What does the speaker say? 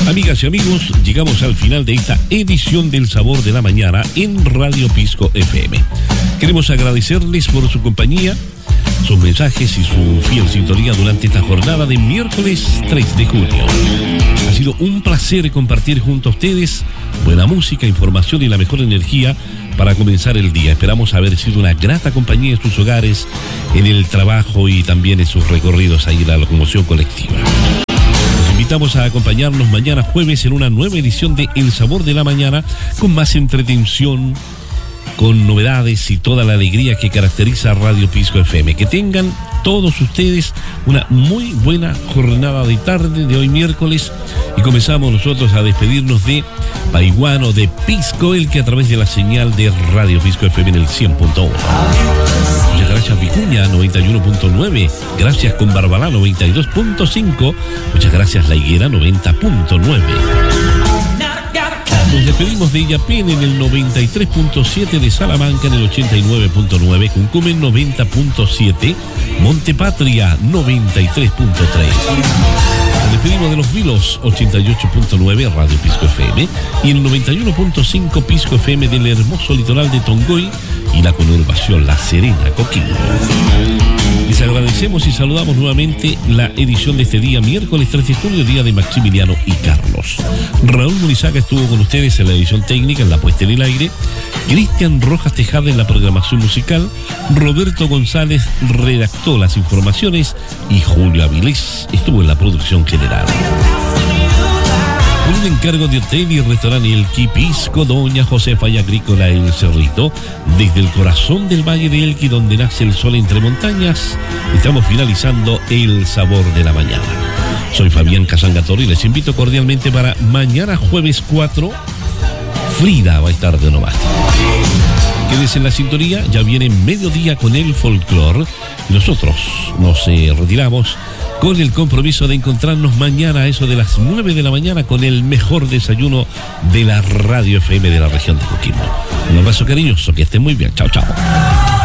Amigas y amigos, llegamos al final de esta edición del Sabor de la Mañana en Radio Pisco FM. Queremos agradecerles por su compañía, sus mensajes y su fiel sintonía durante esta jornada de miércoles 3 de junio. Ha sido un placer compartir junto a ustedes buena música, información y la mejor energía para comenzar el día. Esperamos haber sido una grata compañía en sus hogares, en el trabajo y también en sus recorridos ahí en la locomoción colectiva. Los invitamos a acompañarnos mañana jueves en una nueva edición de El Sabor de la Mañana, con más entretención, con novedades y toda la alegría que caracteriza a Radio Pisco FM. Que tengan todos ustedes una muy buena jornada de tarde de hoy miércoles, y comenzamos nosotros a despedirnos de Paiguano de Pisco, el que a través de la señal de Radio Pisco FM en el 100.1. Muchas gracias Vicuña 91.9, gracias con Barbalá 92.5, muchas gracias La Higuera 90.9. Nos despedimos de Illapén en el 93.7, de Salamanca en el 89.9, Cuncumen 90.7, Montepatria 93.3. Nos despedimos de Los Vilos 88.9, Radio Pisco FM, y el 91.5 Pisco FM del hermoso litoral de Tongoy y la conurbación La Serena, Coquimbo. Les agradecemos y saludamos nuevamente la edición de este día, miércoles 3 de junio, día de Maximiliano y Carlos. Raúl Munizaga estuvo con ustedes en la edición técnica, en la puesta en el aire. Cristian Rojas Tejada en la programación musical. Roberto González redactó las informaciones y Julio Avilés estuvo en la producción general. Un encargo de hotel y restaurante El Quipisco, Doña Josefa y Agrícola El Cerrito, desde el corazón del Valle de Elqui, donde nace el sol entre montañas. Estamos finalizando El Sabor de la Mañana. Soy Fabián Casangatori y les invito cordialmente para mañana jueves 4. Frida va a estar de nomás. Quédense en la sintonía, ya viene mediodía con el folclore. Nosotros nos retiramos con el compromiso de encontrarnos mañana a eso de las 9 de la mañana con el mejor desayuno de la Radio FM de la región de Coquimbo. Un abrazo cariñoso, que estén muy bien. Chao, chao.